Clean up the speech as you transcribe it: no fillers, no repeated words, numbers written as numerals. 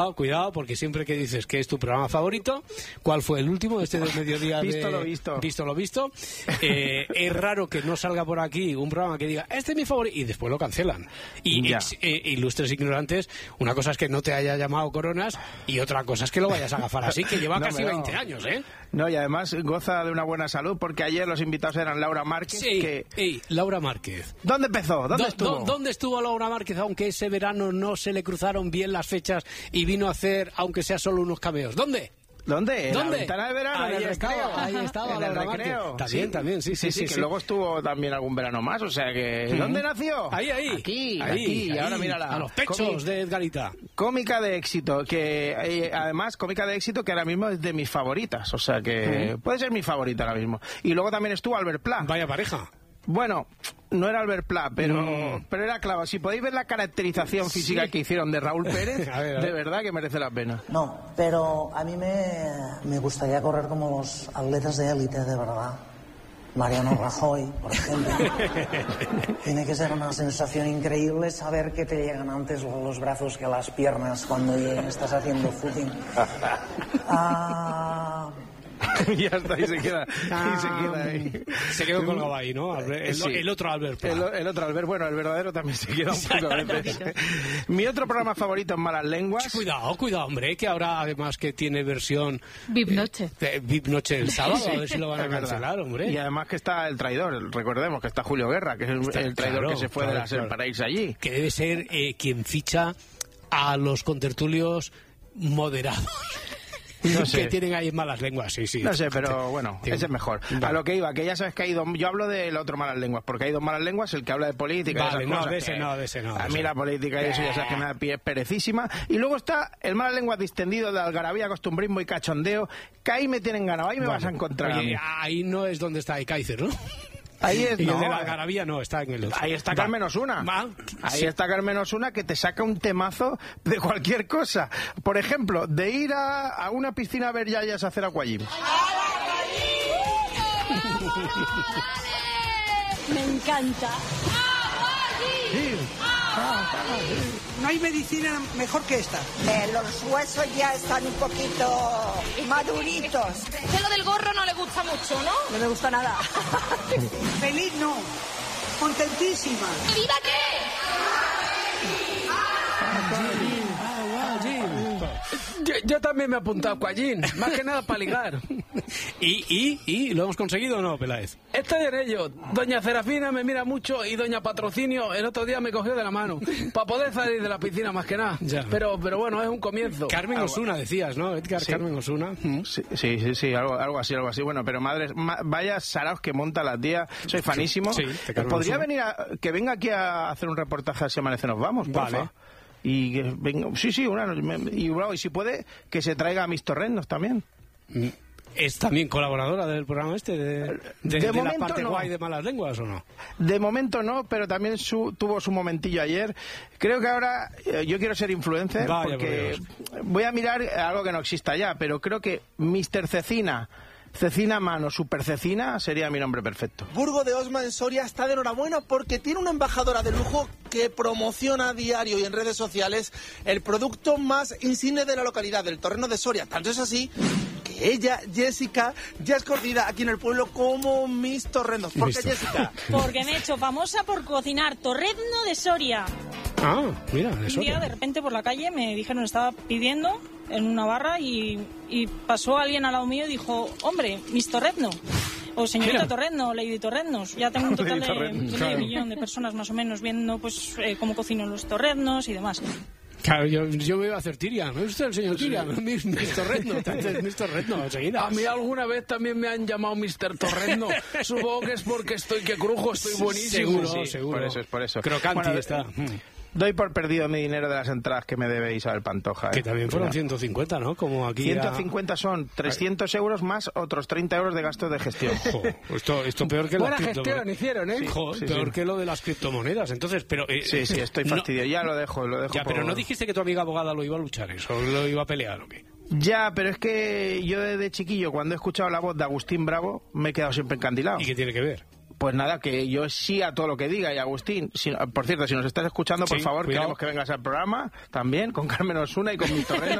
Cuidado, porque siempre que dices que es tu programa favorito, ¿cuál fue el último de este del mediodía? Visto lo visto. Visto lo visto. Es raro que no salga por aquí un programa que diga, este es mi favorito, y después lo cancelan. Y ilustres ignorantes, una cosa es que no te haya llamado Coronas y otra cosa es que lo vayas a agafar así, que lleva casi 20 años, ¿eh? No, y además goza de una buena salud, porque ayer los invitados eran Laura Márquez. Sí, Laura Márquez. ¿Dónde empezó? ¿Dónde estuvo? ¿Dónde estuvo Laura Márquez, aunque ese verano no se le cruzaron bien las fechas y vino a hacer, aunque sea solo unos cameos? ¿Dónde? ¿En la ventana de verano? Ahí en el recreo. Ahí estaba en el Laura recreo. Márquez. También, sí. Que luego estuvo también algún verano más, o sea que... ¿Dónde nació? Ahí. Aquí. Y ahora mírala. A los pechos de Edgarita. Cómica de éxito, que además cómica de éxito que ahora mismo es de mis favoritas, o sea que puede ser mi favorita ahora mismo. Y luego también estuvo Albert Pla. Vaya pareja. Bueno, no era Albert Pla, pero era claro. Si podéis ver la caracterización física que hicieron de Raúl Pérez, a ver. De verdad que merece la pena. No, pero a mí me gustaría correr como los atletas de élite, de verdad. Mariano Rajoy, por ejemplo. Tiene que ser una sensación increíble saber que te llegan antes los brazos que las piernas cuando estás haciendo footing. Ya está, y se queda ahí. Se quedó colgado ahí, ¿no? El otro Albert. El otro Albert, bueno, el verdadero también se queda un poco a veces. Mi otro programa favorito es Malas Lenguas. Cuidado, hombre, que ahora además que tiene versión... VIP Noche. VIP Noche el sábado, a ver si lo van a cancelar, hombre. Y además que está el traidor, recordemos que está Julio Guerra, que es el traidor que se fue de la SER para irse allí. Que debe ser quien ficha a los contertulios moderados. No sé. Que tienen ahí Malas Lenguas, sí. No sé, pero bueno, ese es mejor. Vale. A lo que iba, que ya sabes que hay dos... Yo hablo del otro Malas Lenguas, porque hay dos Malas Lenguas, el que habla de política vale, y esas cosas. De ese no. A mí la política y eso ya sabes que me da pie perecísima. Y luego está el Malas Lenguas distendido de algarabía, costumbrismo y cachondeo, que ahí me tienen ganado, ahí me vas a encontrar. Oye, ahí no es donde está Kaiser, ¿no? Ahí es, y el de la algarabía no, está en el otro. Ahí está Carmen Osuna. Ahí está Carmen Osuna, que te saca un temazo de cualquier cosa. Por ejemplo, de ir a una piscina a ver yayas a hacer aquagym. Me encanta. No hay medicina mejor que esta. Los huesos ya están un poquito maduritos. Que lo del gorro no le gusta mucho, ¿no? No me gusta nada. Feliz no. Contentísima. ¿Viva qué? Yo también me he apuntado a Aquagym, más que nada para ligar. ¿Y lo hemos conseguido o no, Peláez? Estoy en ello. Doña Serafina me mira mucho y Doña Patrocinio el otro día me cogió de la mano para poder salir de la piscina más que nada. Ya. Pero bueno, es un comienzo. Carmen Osuna decías, ¿no? Edgar, sí. Carmen Osuna. Sí, algo así. Bueno, pero vaya saraos que monta la tía. Soy fanísimo. Sí, podría venir que venga aquí a hacer un reportaje Si Amanece Nos Vamos, porfa. Vale. Y que venga, y si puede, que se traiga a Mis Torrendos también. ¿Es también colaboradora del programa de la parte guay de Malas Lenguas o no? De momento no, pero también tuvo su momentillo ayer. Creo que ahora yo quiero ser influencer porque voy a mirar algo que no exista ya, pero creo que Mr. Cecina Mano, Super Cecina sería mi nombre perfecto. Burgo de Osma en Soria está de enhorabuena porque tiene una embajadora de lujo que promociona a diario y en redes sociales el producto más insigne de la localidad, del Torreno de Soria. Tanto es así que ella, Jessica, ya es conocida aquí en el pueblo como Miss Torrendos. ¿Por qué, Jessica? Porque me he hecho famosa por cocinar torrezno de Soria. Ah, mira, de Soria. Un día de repente por la calle me dijeron, estaba pidiendo en una barra y pasó alguien al lado mío y dijo, hombre, Miss Torrezno. O señorita Torrezno, Lady Torreznos. Ya tengo un total de medio millón de personas más o menos viendo pues cómo cocino los torreznos y demás. Claro, yo me iba a hacer Tiria. ¿Me gusta el señor Tiria? Mr. Torrezno. Mr. Torrezno, enseguida. A mí alguna vez también me han llamado Mr. Torrezno. Supongo que es porque estoy que crujo, estoy buenísimo. Seguro. Por eso. Crocanti está. Doy por perdido mi dinero de las entradas que me debe Isabel Pantoja. Que también fueron 150, ¿no? Como aquí 150 son 300 euros más otros 30 euros de gastos de gestión. Esto peor que buena gestión hicieron, ¿eh? Peor que lo de las criptomonedas. Entonces, pero... sí, estoy fastidio. Ya lo dejo. Ya, pero ¿no dijiste que tu amiga abogada lo iba a luchar eso? ¿Lo iba a pelear o qué? Ya, pero es que yo desde chiquillo, cuando he escuchado la voz de Agustín Bravo, me he quedado siempre encandilado. ¿Y qué tiene que ver? Pues nada, que yo sí a todo lo que diga. Y Agustín, por cierto, si nos estás escuchando, por favor, cuidado. queremos que vengas al programa también, con Carmen Osuna y con mi Torreno.